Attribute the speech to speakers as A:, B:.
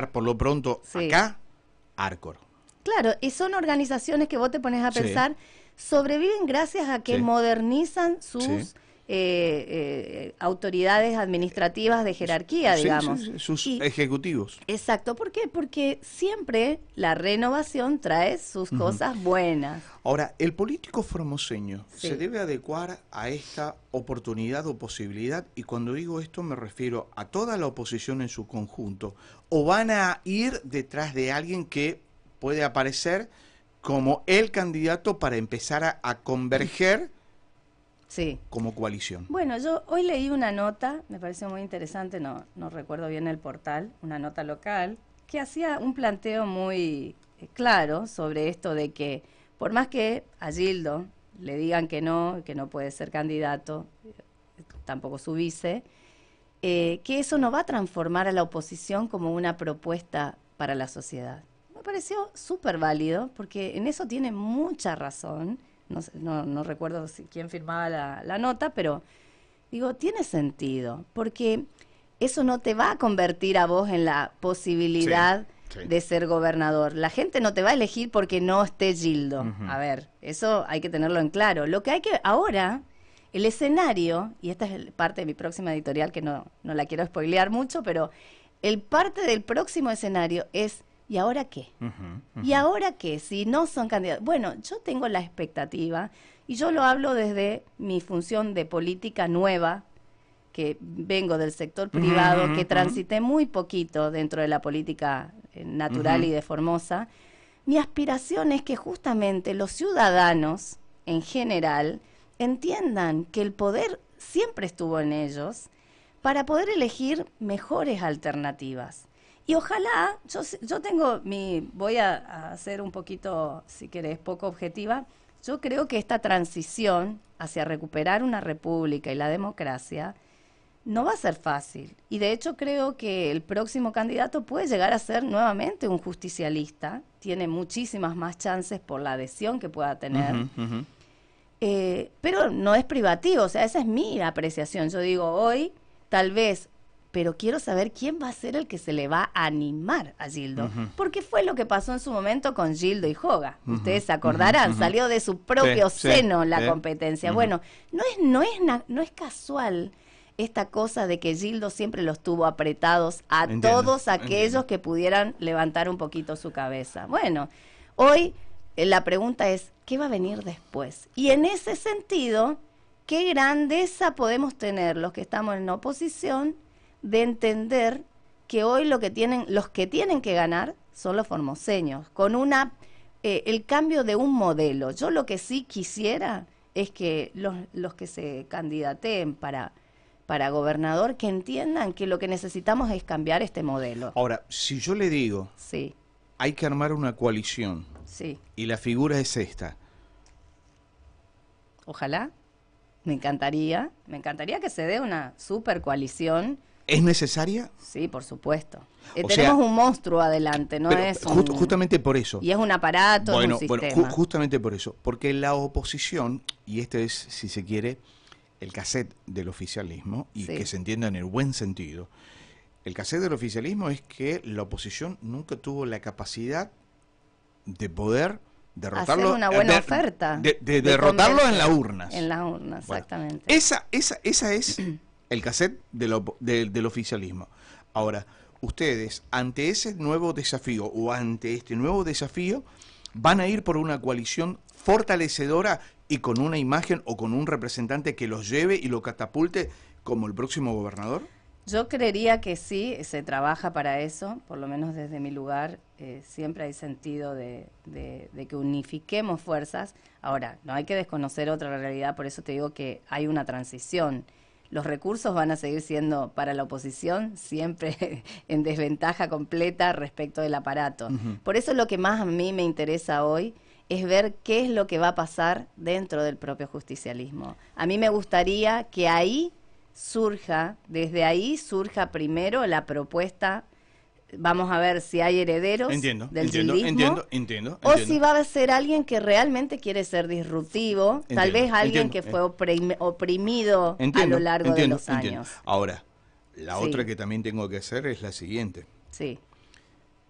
A: nombrar por lo pronto acá, Arcor.
B: Claro, y son organizaciones que vos te pones a pensar, sobreviven gracias a que modernizan sus autoridades administrativas de jerarquía, digamos.
A: Sus ejecutivos.
B: Exacto, ¿por qué? Porque siempre la renovación trae sus cosas buenas.
A: Ahora, el político formoseño se debe adecuar a esta oportunidad o posibilidad, y cuando digo esto me refiero a toda la oposición en su conjunto, o van a ir detrás de alguien que puede aparecer como el candidato para empezar a converger como coalición.
B: Bueno, yo hoy leí una nota, me pareció muy interesante, no recuerdo bien el portal, una nota local, que hacía un planteo muy claro sobre esto de que por más que a Gildo le digan que no puede ser candidato, tampoco su vice, que eso no va a transformar a la oposición como una propuesta para la sociedad. Me pareció súper válido, porque en eso tiene mucha razón. No recuerdo quién firmaba la nota, pero digo, tiene sentido, porque eso no te va a convertir a vos en la posibilidad de ser gobernador. La gente no te va a elegir porque no esté Gildo. A ver, eso hay que tenerlo en claro. Lo que hay que ahora, el escenario, y esta es parte de mi próxima editorial, que no la quiero spoilear mucho, pero el parte del próximo escenario es: ¿y ahora qué? ¿Y ahora qué? Si no son candidatos. Bueno, yo tengo la expectativa, y yo lo hablo desde mi función de política nueva, que vengo del sector privado, que transité muy poquito dentro de la política natural y de Formosa. Mi aspiración es que justamente los ciudadanos, en general, entiendan que el poder siempre estuvo en ellos para poder elegir mejores alternativas. Y ojalá, yo tengo voy a ser un poquito, si querés, poco objetiva. Yo creo que esta transición hacia recuperar una república y la democracia no va a ser fácil. Y de hecho creo que el próximo candidato puede llegar a ser nuevamente un justicialista. Tiene muchísimas más chances por la adhesión que pueda tener. Pero no es privativo, o sea, esa es mi apreciación. Yo digo, hoy, tal vez, pero quiero saber quién va a ser el que se le va a animar a Gildo, porque fue lo que pasó en su momento con Gildo y Joga. Ustedes se acordarán, salió de su propio seno la competencia. Bueno, no es casual esta cosa de que Gildo siempre los tuvo apretados a todos aquellos que pudieran levantar un poquito su cabeza. Bueno, hoy la pregunta es, ¿qué va a venir después? Y en ese sentido, ¿qué grandeza podemos tener los que estamos en oposición de entender que hoy los que tienen que ganar son los formoseños, con el cambio de un modelo? Yo lo que sí quisiera es que los que se candidateen para gobernador, que entiendan que lo que necesitamos es cambiar este modelo.
A: Ahora, si yo le digo, hay que armar una coalición, y la figura es esta.
B: Ojalá, me encantaría que se dé una super coalición.
A: ¿Es necesaria?
B: Sí, por supuesto. Tenemos un monstruo adelante, no es
A: justamente por eso.
B: Y es un aparato, es un sistema.
A: Bueno, justamente por eso. Porque la oposición, y este es, si se quiere, el cassette del oficialismo, y que se entienda en el buen sentido. El cassette del oficialismo es que la oposición nunca tuvo la capacidad de poder derrotarlo.
B: Hacer una buena oferta.
A: De derrotarlo en las urnas.
B: En las urnas, exactamente.
A: Esa es el cassette del oficialismo. Ahora, ustedes, ante ese nuevo desafío, o ante este nuevo desafío, van a ir por una coalición fortalecedora y con una imagen o con un representante que los lleve y lo catapulte como el próximo gobernador.
B: Yo creería que sí, se trabaja para eso, por lo menos desde mi lugar, siempre hay sentido de que unifiquemos fuerzas. Ahora, no hay que desconocer otra realidad, por eso te digo que hay una transición. Los recursos van a seguir siendo para la oposición siempre en desventaja completa respecto del aparato. Por eso lo que más a mí me interesa hoy es ver qué es lo que va a pasar dentro del propio justicialismo. A mí me gustaría que desde ahí surja primero la propuesta. Vamos a ver si hay herederos del gildismo, o si va a ser alguien que realmente quiere ser disruptivo, tal vez alguien que fue oprimido a lo largo de los años.
A: Ahora, la otra que también tengo que hacer es la siguiente.